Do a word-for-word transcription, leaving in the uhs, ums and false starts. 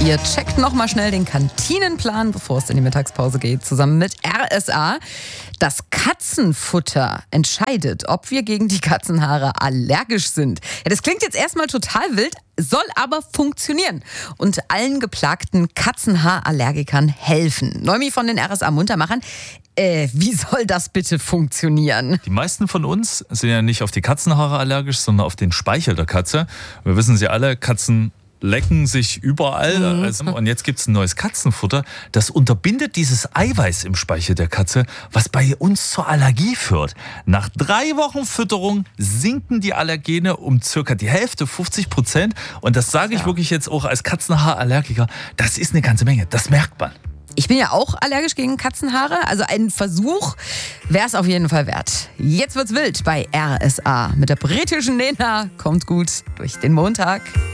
Ihr checkt nochmal schnell den Kantinenplan, bevor es in die Mittagspause geht, zusammen mit R S A. Das Katzenfutter entscheidet, ob wir gegen die Katzenhaare allergisch sind. Ja, das klingt jetzt erstmal total wild, soll aber funktionieren und allen geplagten Katzenhaarallergikern helfen. Noemi von den R S A-Muntermachern. Äh, wie soll das bitte funktionieren? Die meisten von uns sind ja nicht auf die Katzenhaare allergisch, sondern auf den Speichel der Katze. Wir wissen sie alle, Katzen lecken sich überall. Mhm. Also, und jetzt gibt es ein neues Katzenfutter, das unterbindet dieses Eiweiß im Speichel der Katze, was bei uns zur Allergie führt. Nach drei Wochen Fütterung sinken die Allergene um circa die Hälfte, fünfzig Prozent. Und das sage ich ja. wirklich jetzt auch als Katzenhaarallergiker. Das ist eine ganze Menge, das merkt man. Ich bin ja auch allergisch gegen Katzenhaare, also ein Versuch wäre es auf jeden Fall wert. Jetzt wird's wild bei R S A mit der britischen Lena. Kommt gut durch den Montag.